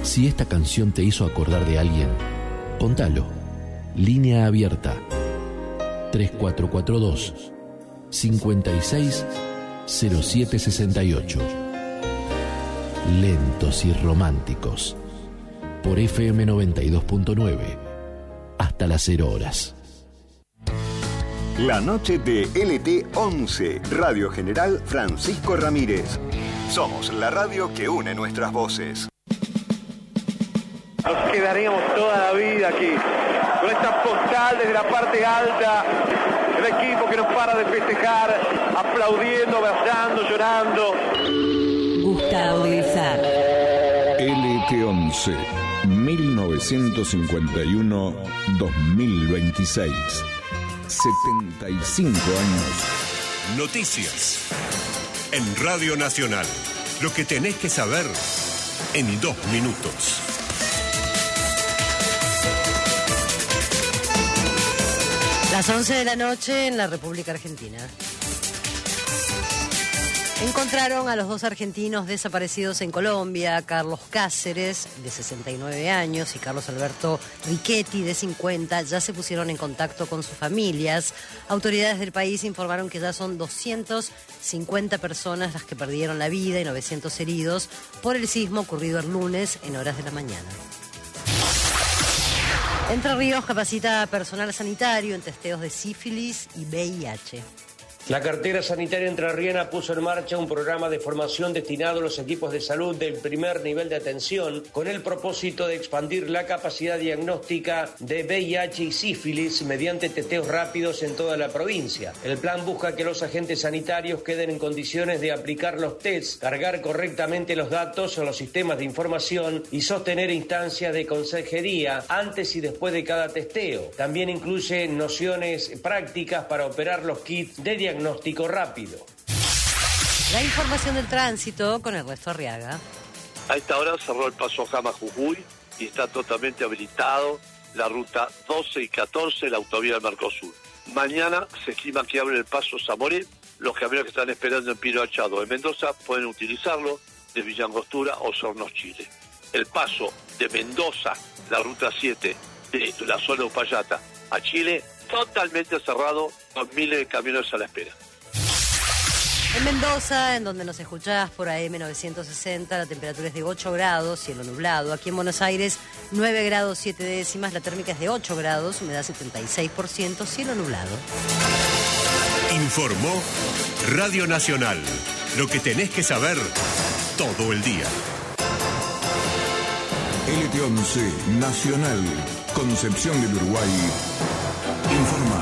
Si esta canción te hizo acordar de alguien, contalo. Línea abierta 3442 56 0768. Lentos y románticos. Por FM 92.9 hasta las 0 horas. La noche de LT11, Radio General Francisco Ramírez. Somos la radio que une nuestras voces. Nos quedaremos toda la vida aquí, con esta postal desde la parte alta, el equipo que no para de festejar, aplaudiendo, abrazando, llorando. Gustavo Lizar. LT11, 1951-2026. 75 años. Noticias. En Radio Nacional. Lo que tenés que saber en 2 minutos. Las 11 de la noche en la República Argentina. Encontraron a los 2 argentinos desaparecidos en Colombia, Carlos Cáceres, de 69 años, y Carlos Alberto Riquetti, de 50, ya se pusieron en contacto con sus familias. Autoridades del país informaron que ya son 250 personas las que perdieron la vida y 900 heridos por el sismo ocurrido el lunes en horas de la mañana. Entre Ríos capacita a personal sanitario en testeos de sífilis y VIH. La cartera sanitaria entrerriana puso en marcha un programa de formación destinado a los equipos de salud del primer nivel de atención con el propósito de expandir la capacidad diagnóstica de VIH y sífilis mediante testeos rápidos en toda la provincia. El plan busca que los agentes sanitarios queden en condiciones de aplicar los tests, cargar correctamente los datos en los sistemas de información y sostener instancias de consejería antes y después de cada testeo. También incluye nociones prácticas para operar los kits de diagnóstico rápido. La información del tránsito con Ernesto Arriaga. A esta hora cerró el paso Jama-Jujuy y está totalmente habilitado la ruta 12 y 14, la autovía del Mercosur. Mañana se estima que abre el paso Zamoré. Los camiones que están esperando en Pino Achado de Mendoza pueden utilizarlo de Villa Angostura o Sornos, Chile. El paso de Mendoza, la ruta 7 de la zona de Upayata a Chile, totalmente cerrado, con miles de camiones a la espera. En Mendoza, en donde nos escuchás por AM 960, la temperatura es de 8 grados, cielo nublado. Aquí en Buenos Aires, 9 grados 7 décimas, la térmica es de 8 grados, humedad 76%, cielo nublado. Informó Radio Nacional. Lo que tenés que saber todo el día. LT11 Nacional, Concepción del Uruguay. Informa.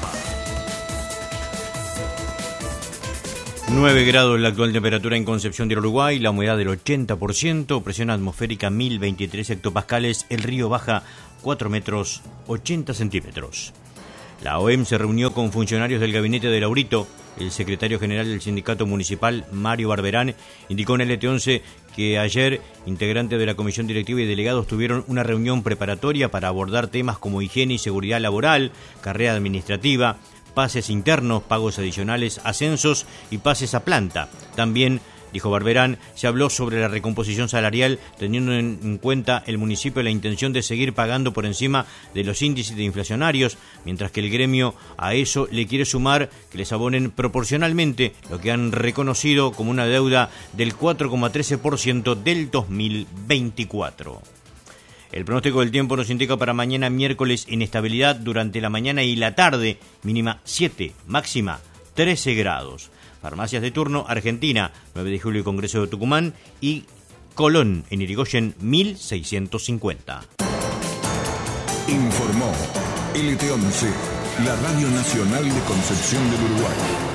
9 grados la actual temperatura en Concepción del Uruguay, la humedad del 80%, presión atmosférica 1023 hectopascales, el río baja 4 metros 80 centímetros. La OEM se reunió con funcionarios del gabinete de Laurito. El secretario general del sindicato municipal, Mario Barberán, indicó en el LT11 que ayer integrantes de la comisión directiva y delegados tuvieron una reunión preparatoria para abordar temas como higiene y seguridad laboral, carrera administrativa, pases internos, pagos adicionales, ascensos y pases a planta. También, dijo Barberán, se habló sobre la recomposición salarial, teniendo en cuenta el municipio la intención de seguir pagando por encima de los índices inflacionarios, mientras que el gremio a eso le quiere sumar que les abonen proporcionalmente lo que han reconocido como una deuda del 4,13% del 2024. El pronóstico del tiempo nos indica para mañana miércoles inestabilidad durante la mañana y la tarde, mínima 7, máxima 13 grados. Farmacias de turno, Argentina, 9 de julio Congreso de Tucumán y Colón, en Irigoyen, 1650. Informó LT11, la Radio Nacional de Concepción del Uruguay.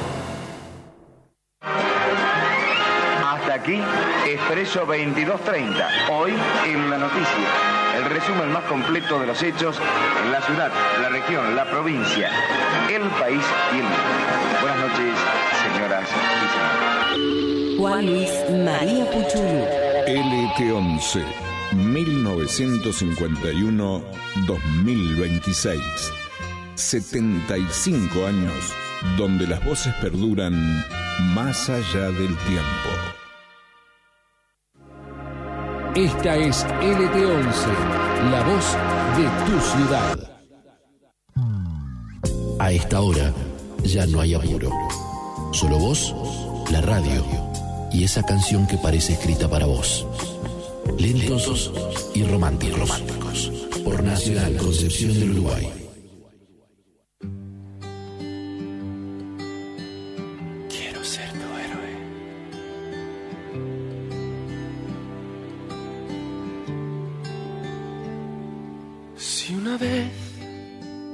Hasta aquí, Expreso 2230. Hoy en la noticia. El resumen más completo de los hechos en la ciudad, la región, la provincia, el país y el mundo. Buenas noches, señoras y señores. Juan Luis María Puchulú. LT11, 1951-2026. 75 años donde las voces perduran más allá del tiempo. Esta es LT11, la voz de tu ciudad. A esta hora ya no hay apuro. Solo vos, la radio y esa canción que parece escrita para vos. Lentos y románticos. Por Nacional Concepción del Uruguay. Quiero ser tu héroe. Si una vez